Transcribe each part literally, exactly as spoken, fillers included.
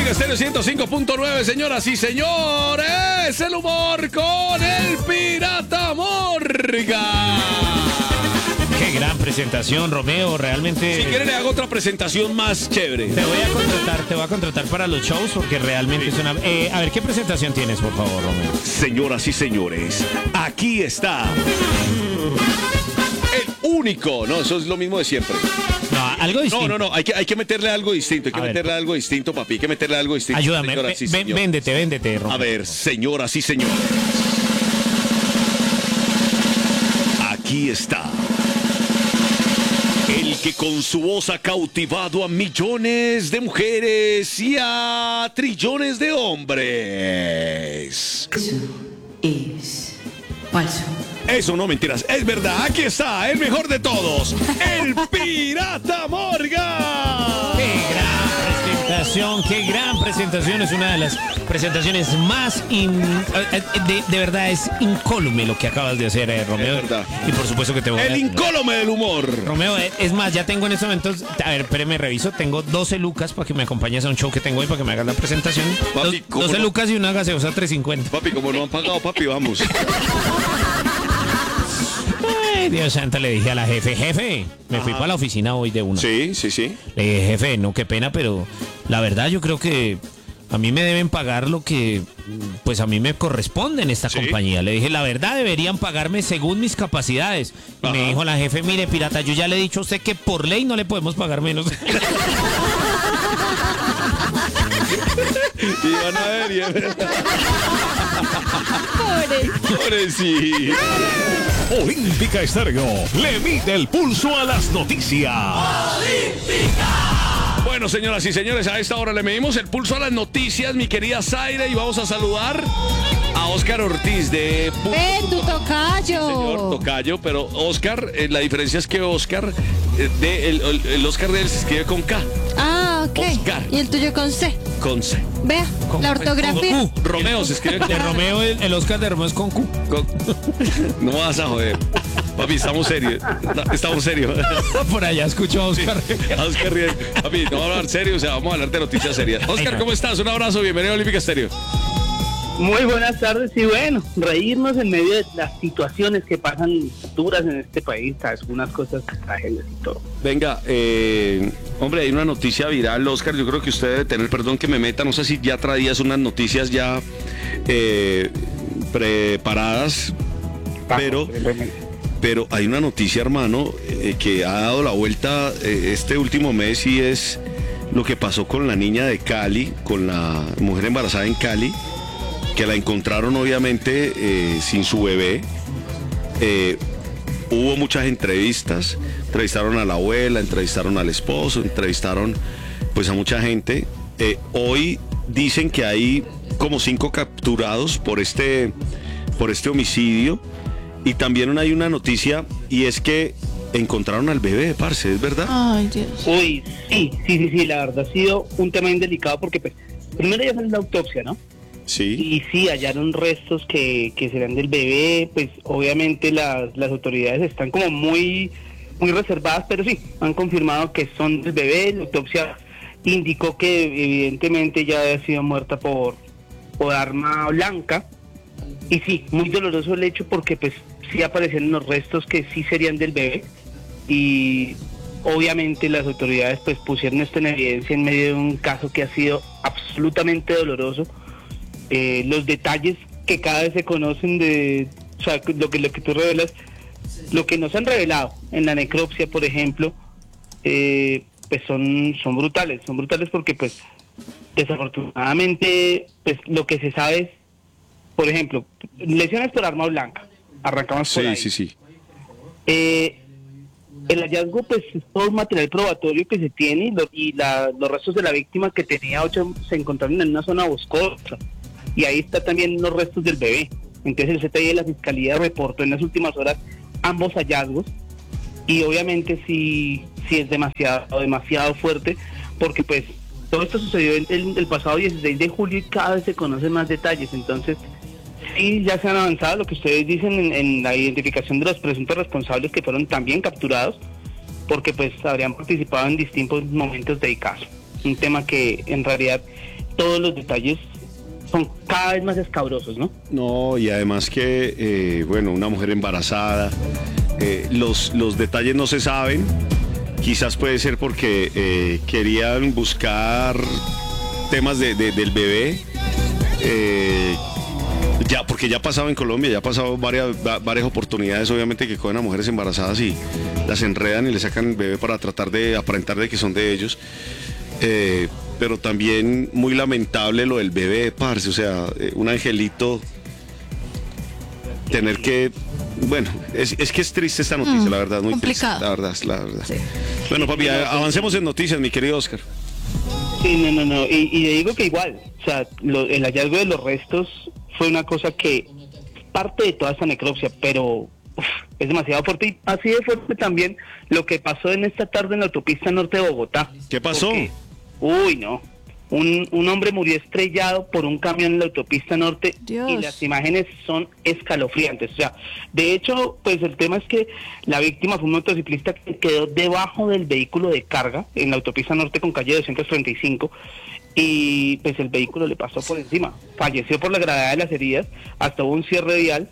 Olímpica Estéreo ciento cinco punto nueve, señoras y señores, el humor con el Pirata Morga. Qué gran presentación, Romeo, realmente. Si quiere le hago otra presentación más chévere. Te voy a contratar, te voy a contratar para los shows porque realmente es una... Eh, a ver, ¿qué presentación tienes, por favor, Romeo? Señoras y señores, aquí está el único, no, eso es lo mismo de siempre. No, algo distinto. No, no, no, hay que, hay que meterle algo distinto, hay que A ver, meterle algo distinto, papi, hay que meterle algo distinto. Ayúdame, señoras y ve- señores. véndete, véndete, Romeo. A ver, señoras y señores, aquí está el que con su voz ha cautivado a millones de mujeres y a trillones de hombres. Eso es falso. Eso no, mentiras, es verdad, aquí está, el mejor de todos, el Pirata Morga. Qué gran presentación, qué gran presentación. Es una de las presentaciones más... in- eh, de, de verdad, es incólume lo que acabas de hacer, eh, Romeo. Es verdad. Y por supuesto que te voy a... El incólume del humor. Romeo, eh, es más, ya tengo en estos momentos... A ver, espérame, reviso. Tengo doce lucas para que me acompañes a un show que tengo hoy para que me hagas la presentación. Papi, Dos- ¿cómo doce no? lucas y una gaseosa tres cincuenta. Papi, como no han pagado, papi, vamos. Ay, Dios santo, le dije a la jefe, jefe, me fui Ajá. para la oficina hoy de una. Sí, sí, sí. Le dije, jefe, no, qué pena, pero la verdad yo creo que a mí me deben pagar lo que pues a mí me corresponde en esta Sí. compañía. Le dije, la verdad deberían pagarme según mis capacidades. Y me Ajá. dijo la jefe, mire, pirata, yo ya le he dicho a usted que por ley no le podemos pagar menos. Y van a ver, y es verdad. Pobre. Pobrecito. Olímpica Estéreo le mide el pulso a las noticias. Bueno, señoras y señores, a esta hora le medimos el pulso a las noticias, mi querida Zaire, y vamos a saludar a Óscar Ortiz de... ¡Ven, tu Señor tocayo! Tocayo, pero Óscar, eh, la diferencia es que Óscar, eh, de, el, el, el Óscar de él se escribe con K, Ah, ok. Oscar. Y el tuyo con C. con C. Vea, la ortografía. Uh, Romeo se escribe con de Romeo, el, el Oscar de Romeo es con Q. con- No vas a joder. Papi, estamos serios. No, estamos serios. Por allá escucho a Oscar. Óscar Riel. Papi, no vamos a hablar serio, o sea, vamos a hablar de noticias serias. Óscar, ¿cómo estás? Un abrazo, bienvenido a Olímpica Estéreo. Muy buenas tardes y bueno, reírnos en medio de las situaciones que pasan duras en este país, sabes, unas cosas tragedias y todo. Venga, eh, hombre, hay una noticia viral, Óscar, yo creo que usted debe tener, perdón que me meta, no sé si ya traías unas noticias ya eh, preparadas, pero, pero hay una noticia, hermano, eh, que ha dado la vuelta eh, este último mes y es lo que pasó con la niña de Cali, con la mujer embarazada en Cali, que la encontraron obviamente eh, sin su bebé. Eh, hubo muchas entrevistas, entrevistaron a la abuela, entrevistaron al esposo, entrevistaron pues a mucha gente. Eh, hoy dicen que hay como cinco capturados por este, por este homicidio, y también hay una noticia y es que encontraron al bebé, parce, ¿es verdad? Ay, Dios. Uy, sí, sí, sí, sí, la verdad ha sido un tema bien delicado porque pues, primero ya sale la autopsia, ¿no? Sí. Y sí, hallaron restos que, que serán del bebé, pues obviamente las, las autoridades están como muy, muy reservadas, pero sí, han confirmado que son del bebé. La autopsia indicó que evidentemente ya había sido muerta por, por arma blanca. Y sí, muy doloroso el hecho porque pues sí aparecieron los restos que sí serían del bebé. Y obviamente las autoridades pues pusieron esto en evidencia en medio de un caso que ha sido absolutamente doloroso. Eh, los detalles que cada vez se conocen de, o sea, lo que lo que tú revelas, lo que nos han revelado en la necropsia, por ejemplo, eh, pues son son brutales, son brutales porque pues desafortunadamente pues lo que se sabe es, por ejemplo, lesiones por arma blanca, arrancamos por Sí, ahí. sí, sí. Eh, el hallazgo pues es todo un material probatorio que se tiene y, lo- y la- los restos de la víctima que tenía ocho se encontraron en una zona boscosa. Y ahí está también los restos del bebé. Entonces el C T I de la Fiscalía reportó en las últimas horas ambos hallazgos y obviamente sí, sí es demasiado, demasiado fuerte porque pues todo esto sucedió el, el- el pasado dieciséis de julio y cada vez se conocen más detalles. Entonces sí, ya se han avanzado lo que ustedes dicen en, en la identificación de los presuntos responsables que fueron también capturados porque pues habrían participado en distintos momentos del caso. Un tema que en realidad todos los detalles son cada vez más escabrosos, ¿no? No, y además que, eh, bueno, una mujer embarazada, eh, los, los detalles no se saben, quizás puede ser porque eh, querían buscar temas de, de- del bebé, eh, ya, porque ya ha pasado en Colombia, ya ha pasado varias, va- varias oportunidades, obviamente, que cogen a mujeres embarazadas y las enredan y le sacan el bebé para tratar de aparentar de que son de ellos. Eh, pero también muy lamentable lo del bebé, parce, o sea, eh, un angelito, tener que, bueno, es, es que es triste esta noticia, Mm, la verdad, muy complicado. triste, la verdad, la verdad. Sí. Bueno, papi, a- avancemos en noticias, mi querido Oscar. Sí, no, no, no. Y, y le digo que igual, o sea, lo- el hallazgo de los restos fue una cosa que parte de toda esta necropsia, pero uf, es demasiado fuerte. Y así de fuerte también lo que pasó en esta tarde en la autopista norte de Bogotá. ¿Qué pasó? Porque, uy, no. Un, un hombre murió estrellado por un camión en la autopista norte. Dios. Y las imágenes son escalofriantes. O sea, de hecho, pues el tema es que la víctima fue un motociclista que quedó debajo del vehículo de carga en la autopista norte con calle doscientos treinta y cinco y pues el vehículo le pasó por encima. Falleció por la gravedad de las heridas, hasta hubo un cierre vial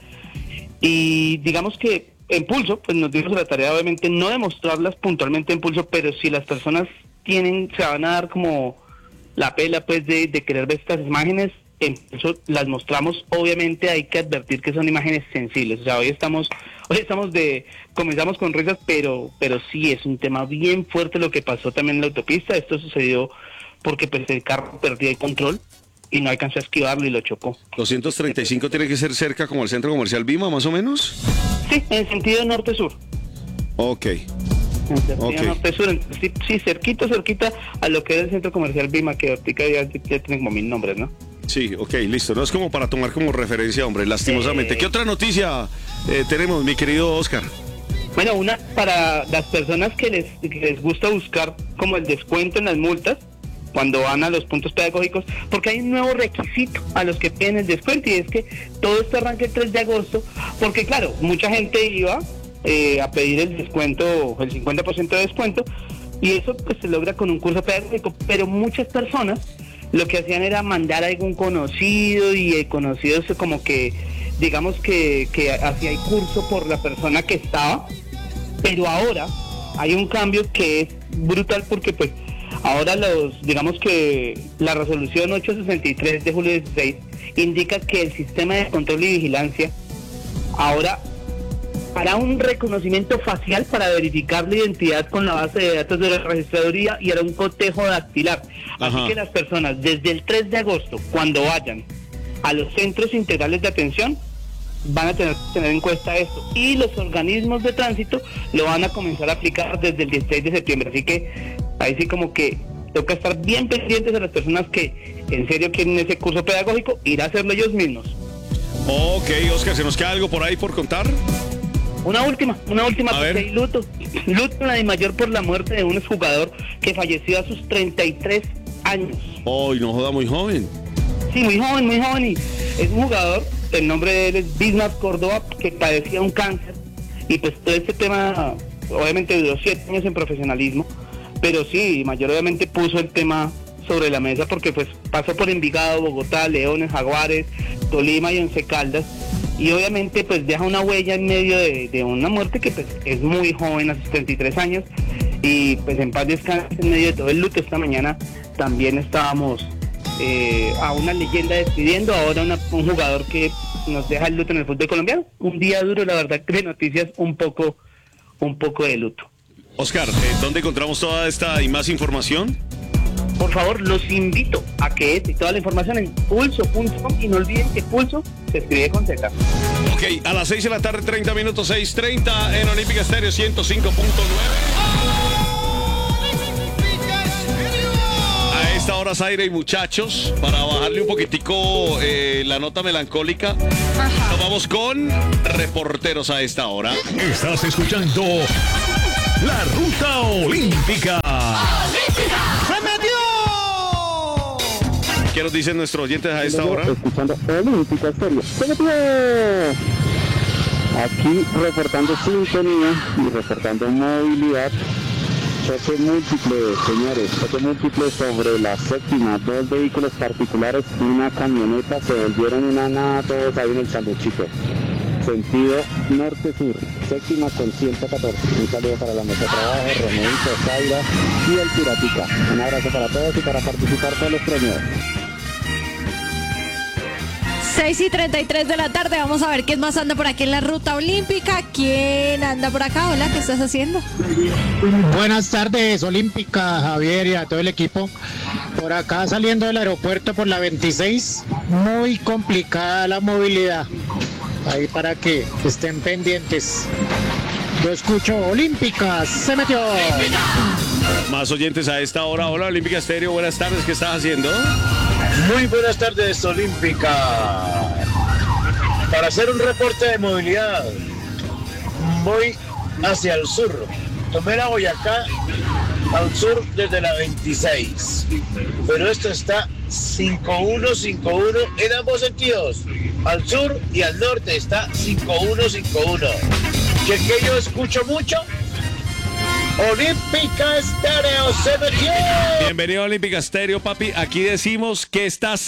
y digamos que en Pulso, pues nos dimos la tarea obviamente no de mostrarlas puntualmente en Pulso, pero si las personas tienen, se van a dar como la pela pues de, de querer ver estas imágenes, en Pulso las mostramos. Obviamente hay que advertir que son imágenes sensibles, o sea, hoy estamos, hoy estamos de, comenzamos con risas, pero, pero sí es un tema bien fuerte lo que pasó también en la autopista. Esto sucedió porque pues el carro perdió el control y no alcanzó a esquivarlo y lo chocó. doscientos treinta y cinco tiene que ser cerca como el centro comercial Bima, más o menos. Sí, en sentido norte-sur. Ok. En sentido Ok. norte-sur, en- sí, sí, cerquita, cerquita a lo que es el centro comercial Bima, que ahorita ya, ya tiene como mil nombres, ¿no? Sí, ok, listo. No es como para tomar como referencia, hombre, lastimosamente. Eh. ¿Qué otra noticia eh, tenemos, mi querido Oscar? Bueno, una para las personas que les, que les gusta buscar como el descuento en las multas cuando van a los puntos pedagógicos, porque hay un nuevo requisito a los que piden el descuento y es que todo esto arranca el tres de agosto, porque claro, mucha gente iba eh, a pedir el descuento, el cincuenta por ciento de descuento, y eso pues se logra con un curso pedagógico, pero muchas personas lo que hacían era mandar a algún conocido y el conocido se como que, digamos que, que hacía el curso por la persona que estaba, pero ahora hay un cambio que es brutal porque pues ahora los, digamos que la resolución ochocientos sesenta y tres de julio dieciséis indica que el sistema de control y vigilancia ahora hará un reconocimiento facial para verificar la identidad con la base de datos de la registraduría y hará un cotejo dactilar. Así Ajá. que las personas desde el tres de agosto, cuando vayan a los centros integrales de atención, van a tener que tener en cuenta esto. Y los organismos de tránsito lo van a comenzar a aplicar desde el dieciséis de septiembre. Así que ahí sí como que toca estar bien pendientes a las personas que en serio quieren ese curso pedagógico, ir a hacerlo ellos mismos. Ok, Oscar, ¿se nos queda algo por ahí por contar? Una última, una última, A porque ver. hay luto. Luto en la de mayor por la muerte de un exjugador que falleció a sus treinta y tres años. Hoy no joda, muy joven. Sí, muy joven, muy joven. Y es un jugador, el nombre de él es Bismarck Córdoba, que padecía un cáncer. Y pues todo este tema, obviamente duró siete años en profesionalismo. Pero sí, Mayor obviamente puso el tema sobre la mesa porque pues pasó por Envigado, Bogotá, Leones, Jaguares, Tolima y Once Caldas. Y obviamente pues deja una huella en medio de, de una muerte que pues es muy joven, a sus treinta y tres años, y pues en paz descanse en medio de todo el luto. Esta mañana también estábamos eh, a una leyenda despidiendo, ahora una- un jugador que nos deja el luto en el fútbol colombiano. Un día duro, la verdad, de noticias, un poco, un poco de luto. Oscar, eh, ¿dónde encontramos toda esta y más información? Por favor, los invito a que este y toda la información en pulso punto com, y no olviden que Pulso se escribe con Z. Ok, a las seis de la tarde, treinta minutos, seis treinta en Olímpica Estéreo ciento cinco punto nueve. A esta hora, Zaire y muchachos, para bajarle un poquitico eh, la nota melancólica, nos vamos con reporteros a esta hora. Estás escuchando La Ruta Olímpica. ¿Qué nos dicen nuestros oyentes a esta hora? Escuchando Olímpica Estéreo. ¡Se metió! Aquí reportando sintonía y reportando movilidad Choque múltiple, señores, choque múltiple sobre la séptima. Dos vehículos particulares y una camioneta se volvieron una nada todos ahí en el sanduchito. Sentido norte-sur, séptima con ciento catorce. Un saludo para la mesa de trabajo, Romeito, Zaira y el Piratica. Un abrazo para todos y para participar todos los premios. seis y treinta y tres de la tarde. Vamos a ver quién más anda por aquí en la ruta olímpica. ¿Quién anda por acá? Hola, ¿qué estás haciendo? Buenas tardes, Olímpica, Javier y a todo el equipo. Por acá saliendo del aeropuerto por la veintiséis, muy complicada la movilidad. Ahí para que estén pendientes. Yo escucho Olímpica, se metió. Más oyentes a esta hora. Hola, Olímpica Estéreo, buenas tardes, ¿qué estás haciendo? Muy buenas tardes, Olímpica. Para hacer un reporte de movilidad, voy hacia el sur. Tomé la Boyacá al sur desde la veintiséis. Pero esto está cinco uno cinco uno en ambos sentidos. Al sur y al norte está cinco uno cinco uno. ¿Qué que yo escucho mucho? Olímpica Estéreo se metió. Bienvenido a Olímpica Estéreo, papi. Aquí decimos que estás